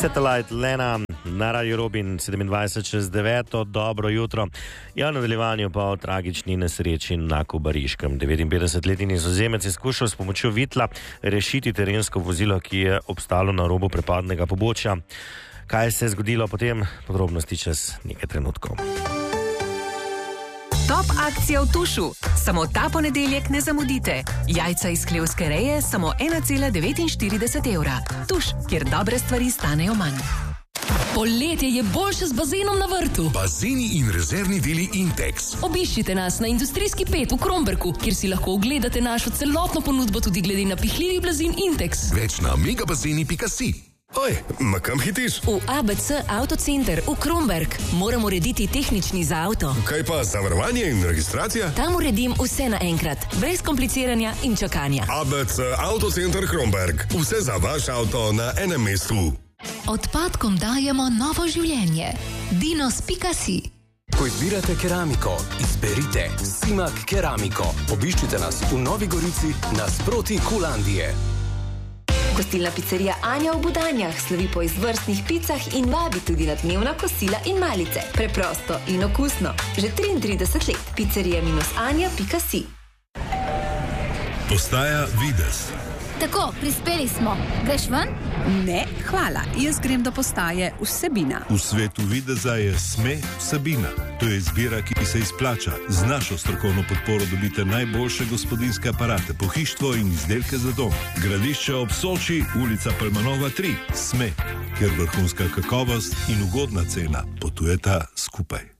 Satellite Lena na Radio Robin 27:09. Dobro jutro. Ja, v nadaljevanju pa o tragični nesreči na Kobariškem. 59-letni Nizozemec je skušal s pomočjo vitla rešiti terensko vozilo, ki je obstalo na robu prepadnega pobočja. Kaj se je zgodilo potem? Podrobnosti čez nekaj trenutkov. Top akcija v Tušu. Samo ta ponedeljek ne zamudite. Jajca iz hlevske reje samo 1,49 evra. Tuš, kjer dobre stvari stanejo manj. Poletje je boljše z bazenom na vrtu. Bazeni in rezervni deli Intex. Obiščite nas na Industrijski 5 v Kromberku, kjer si lahko ogledate našo celotno ponudbo tudi glede na pihljivi blazin Intex. Več na megabazeni.si. Oj, ma kam hitiš? V ABC Autocenter v Kromberk. Moram urediti tehnični za avto. Kaj pa zavarovanje in registracija? Tam uredim vse naenkrat, brez kompliciranja in čakanja. ABC Autocenter Kromberk. Vse za vaš avto na enem mestu. Odpadkom dajemo novo življenje. Dinos.si. Ko izbirate keramiko, izberite Simak Keramiko. Obiščite nas v Novi Gorici nasproti Kulandije. Gostilna pizzerija Anja v Budanjah slovi po izvrstnih picah in vabi tudi na dnevna kosila in malice. Preprosto in okusno. Že 33 let. pizzerija-anja.si. Postaja Videz. Tako, prispeli smo. Greš ven? Ne, hvala. Jaz grem do postaje Vsebina. V svetu videza je SME Vsebina. To je izbira, ki se izplača. Z našo strokovno podporo dobite najboljše gospodinjske aparate, pohištvo in izdelke za dom. Gradišče ob Soči, ulica Palmanova 3. SME, kjer vrhunska kakovost in ugodna cena potujeta skupaj.